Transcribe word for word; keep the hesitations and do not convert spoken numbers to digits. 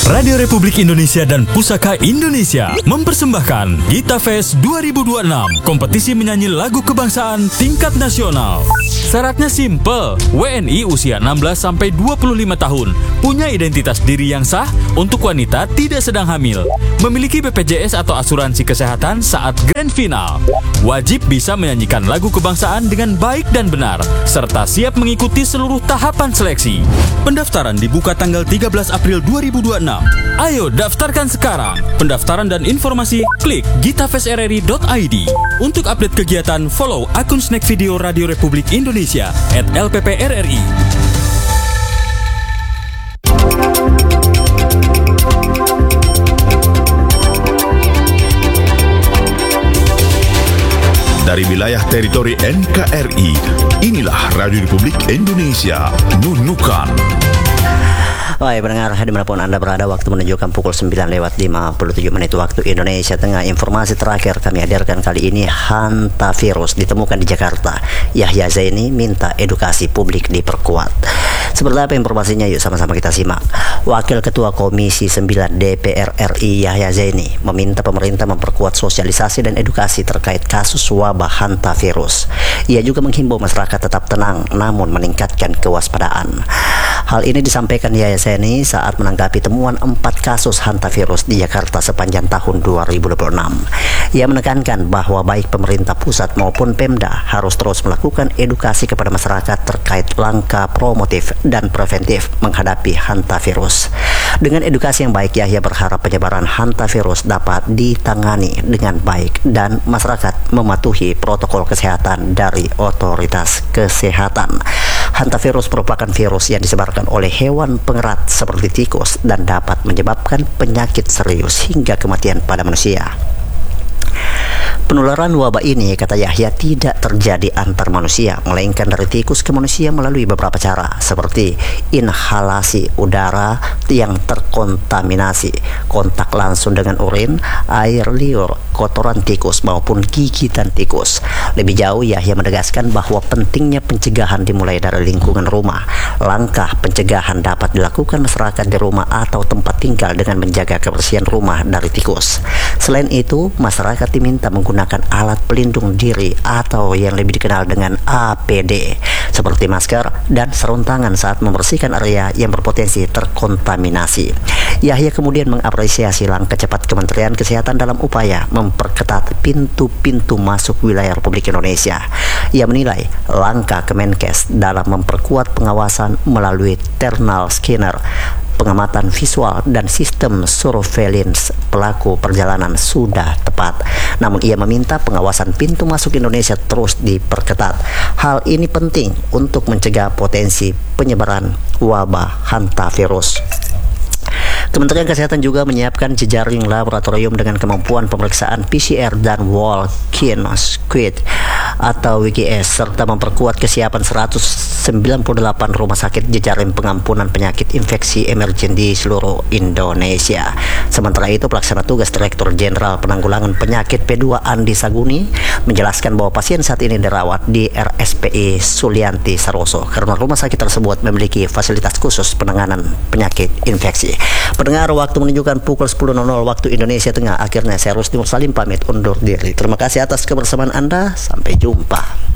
Radio Republik Indonesia dan Pusaka Indonesia mempersembahkan Gita Fest dua ribu dua puluh enam, kompetisi menyanyi lagu kebangsaan tingkat nasional. Syaratnya simple, W N I usia enam belas sampai dua puluh lima tahun, punya identitas diri yang sah, untuk wanita tidak sedang hamil, memiliki B P J S atau asuransi kesehatan saat grand final, wajib bisa menyanyikan lagu kebangsaan dengan baik dan benar, serta siap mengikuti seluruh tahapan seleksi. Pendaftaran dibuka tanggal tiga belas April dua ribu dua puluh enam. Ayo daftarkan sekarang. Pendaftaran dan informasi klik gitafest r r i dot i d. Untuk update kegiatan, follow akun Snack Video Radio Republik Indonesia at L P P R R I. Dari wilayah teritori N K R I, inilah Radio Republik Indonesia, Nunukan. Baik pendengar, dimanapun Anda berada, waktu menunjukkan pukul sembilan lewat lima puluh tujuh menit waktu Indonesia Tengah. Informasi terakhir kami hadirkan kali ini, hantavirus ditemukan di Jakarta. Yahya Zaini minta edukasi publik diperkuat. Seperti apa informasinya? Yuk sama-sama kita simak. Wakil Ketua Komisi sembilan D P R R I Yahya Zaini meminta pemerintah memperkuat sosialisasi dan edukasi terkait kasus wabah hantavirus. Ia juga menghimbau masyarakat tetap tenang namun meningkatkan kewaspadaan. Hal ini disampaikan Yahya Zaini saat menanggapi temuan empat kasus hantavirus di Jakarta sepanjang tahun dua ribu dua puluh enam. Ia menekankan bahwa baik pemerintah pusat maupun Pemda harus terus melakukan edukasi kepada masyarakat terkait langkah promotif dan preventif menghadapi hantavirus. Dengan edukasi yang baik, Yahya berharap penyebaran hantavirus dapat ditangani dengan baik dan masyarakat mematuhi protokol kesehatan dari otoritas kesehatan. Hantavirus merupakan virus yang disebarkan oleh hewan pengerat seperti tikus dan dapat menyebabkan penyakit serius hingga kematian pada manusia. Penularan wabah ini, kata Yahya, tidak terjadi antar manusia, melainkan dari tikus ke manusia melalui beberapa cara, seperti inhalasi udara yang terkontaminasi, kontak langsung dengan urin, air liur, kotoran tikus, maupun gigitan tikus. Lebih jauh, Yahya menegaskan bahwa pentingnya pencegahan dimulai dari lingkungan rumah. Langkah pencegahan dapat dilakukan masyarakat di rumah atau tempat tinggal dengan menjaga kebersihan rumah dari tikus. Selain itu, masyarakat diminta menggunakan alat pelindung diri atau yang lebih dikenal dengan A P D seperti masker dan sarung tangan saat membersihkan area yang berpotensi terkontaminasi. Yahya kemudian mengapresiasi langkah cepat Kementerian Kesehatan dalam upaya memperketat pintu-pintu masuk wilayah Republik Indonesia. Ia menilai langkah Kemenkes dalam memperkuat pengawasan melalui thermal scanner, pengamatan visual dan sistem surveillance pelaku perjalanan sudah tepat. Namun ia meminta pengawasan pintu masuk Indonesia terus diperketat. Hal ini penting untuk mencegah potensi penyebaran wabah hantavirus. Kementerian Kesehatan juga menyiapkan jejaring laboratorium dengan kemampuan pemeriksaan P C R dan walk-in squid atau W G S, serta memperkuat kesiapan seratus sembilan puluh delapan rumah sakit jejaring pengampunan penyakit infeksi emergen di seluruh Indonesia. Sementara itu, pelaksana tugas Direktur Jenderal Penanggulangan Penyakit P dua Andi Saguni menjelaskan bahwa pasien saat ini dirawat di R S P I Sulianti Saroso karena rumah sakit tersebut memiliki fasilitas khusus penanganan penyakit infeksi. Pendengar, waktu menunjukkan pukul sepuluh waktu Indonesia Tengah. Akhirnya saya Rusdi Mursalim pamit undur diri. Terima kasih atas kebersamaan Anda. Sampai jumpa.